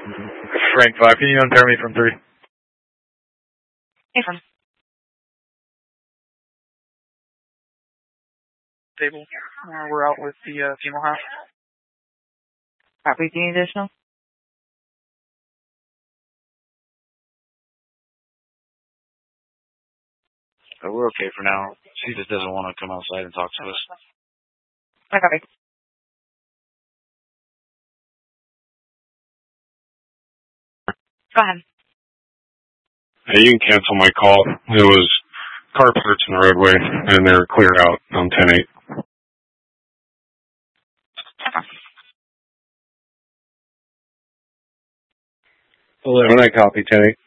Frank 5, can you unpair me from 3? Hey, from Table. We're out with the female half. copy. Do you need additional? We're okay for now. She just doesn't want to come outside and talk to us. I copy. Go ahead. Hey, you can cancel my call. It was car parts in the roadway, and they're cleared out on 10-8. Okay. 11, I copy 10-8.